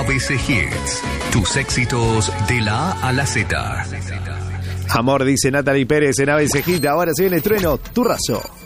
ABC Hits. Tus éxitos de la A a la Z. Amor, dice Natalie Pérez en ABC Hit. Ahora se viene el estreno, Turrazo.